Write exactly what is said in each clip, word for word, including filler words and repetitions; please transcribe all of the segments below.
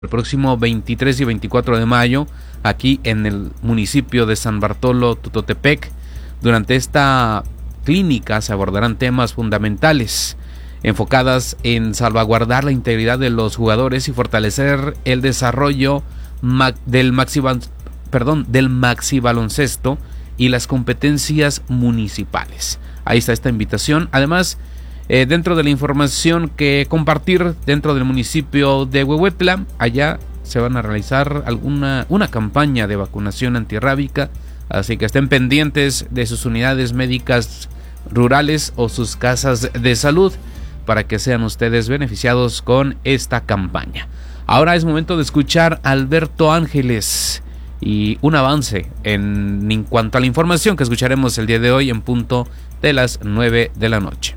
el próximo veintitrés y veinticuatro de mayo, aquí en el municipio de San Bartolo, Tutotepec. Durante esta clínica se abordarán temas fundamentales enfocadas en salvaguardar la integridad de los jugadores y fortalecer el desarrollo del maxi, perdón, del maxi baloncesto y las competencias municipales. Ahí está esta invitación. Además, eh, dentro de la información que compartir dentro del municipio de Huehuetla, allá se van a realizar alguna una campaña de vacunación antirrábica, así que estén pendientes de sus unidades médicas rurales o sus casas de salud para que sean ustedes beneficiados con esta campaña. Ahora es momento de escuchar a Alberto Ángeles y un avance en, en cuanto a la información que escucharemos el día de hoy en punto de las nueve de la noche.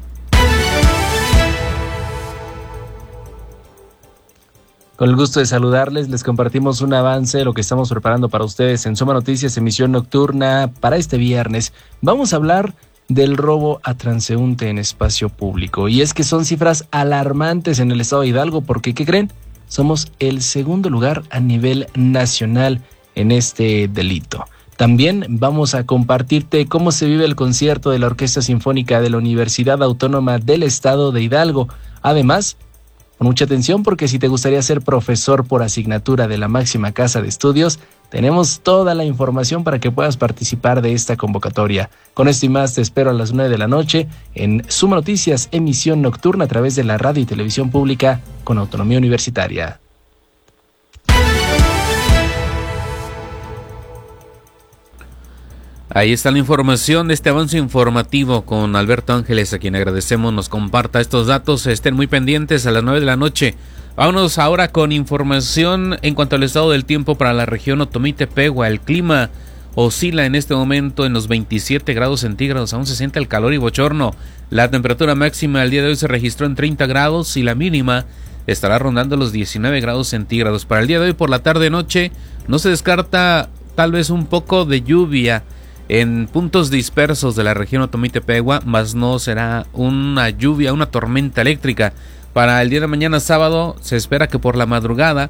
Con el gusto de saludarles, les compartimos un avance de lo que estamos preparando para ustedes en Suma Noticias, emisión nocturna para este viernes. Vamos a hablar del robo a transeúnte en espacio público. Y es que son cifras alarmantes en el estado de Hidalgo, porque ¿qué creen? Somos el segundo lugar a nivel nacional en este delito. También vamos a compartirte cómo se vive el concierto de la Orquesta Sinfónica de la Universidad Autónoma del Estado de Hidalgo. Además, con mucha atención, porque si te gustaría ser profesor por asignatura de la máxima casa de estudios, tenemos toda la información para que puedas participar de esta convocatoria. Con esto y más te espero a las nueve de la noche en Suma Noticias, emisión nocturna a través de la radio y televisión pública con autonomía universitaria. Ahí está la información de este avance informativo con Alberto Ángeles, a quien agradecemos nos comparta estos datos. Estén muy pendientes a las nueve de la noche. Vámonos ahora con información en cuanto al estado del tiempo para la región Otomí-Tepehua. El clima oscila en este momento en los veintisiete grados centígrados, aún se siente el calor y bochorno. La temperatura máxima el día de hoy se registró en treinta grados y la mínima estará rondando los diecinueve grados centígrados. Para el día de hoy por la tarde-noche no se descarta tal vez un poco de lluvia en puntos dispersos de la región Otomí-Tepehua, mas no será una lluvia, una tormenta eléctrica. Para el día de mañana sábado se espera que por la madrugada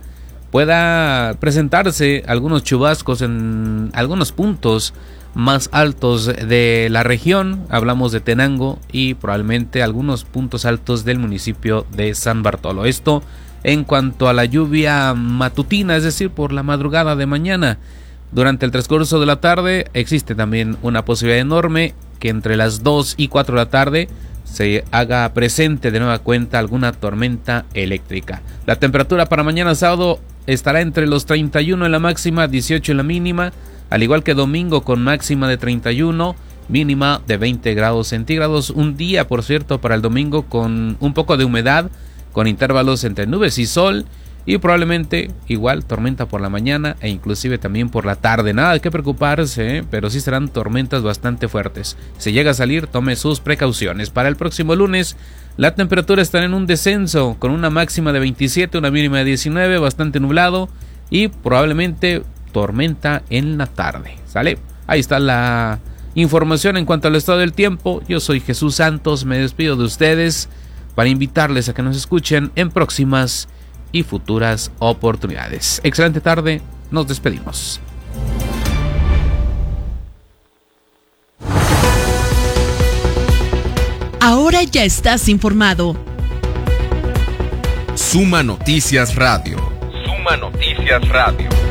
pueda presentarse algunos chubascos en algunos puntos más altos de la región. Hablamos de Tenango y probablemente algunos puntos altos del municipio de San Bartolo. Esto en cuanto a la lluvia matutina, es decir, por la madrugada de mañana. Durante el transcurso de la tarde existe también una posibilidad enorme que entre las dos y cuatro de la tarde se haga presente de nueva cuenta alguna tormenta eléctrica. La temperatura para mañana sábado estará entre los treinta y uno en la máxima, dieciocho en la mínima, al igual que domingo con máxima de treinta y uno, mínima de veinte grados centígrados. Un día, por cierto, para el domingo con un poco de humedad, con intervalos entre nubes y sol. Y probablemente igual tormenta por la mañana e inclusive también por la tarde. Nada de qué preocuparse, ¿eh? Pero sí serán tormentas bastante fuertes. Si llega a salir, tome sus precauciones. Para el próximo lunes, la temperatura estará en un descenso con una máxima de veintisiete, una mínima de diecinueve, bastante nublado y probablemente tormenta en la tarde. ¿Sale? Ahí está la información en cuanto al estado del tiempo. Yo soy Jesús Santos, me despido de ustedes para invitarles a que nos escuchen en próximas y futuras oportunidades. Excelente tarde, nos despedimos. Ahora ya estás informado. Suma Noticias Radio. Suma Noticias Radio.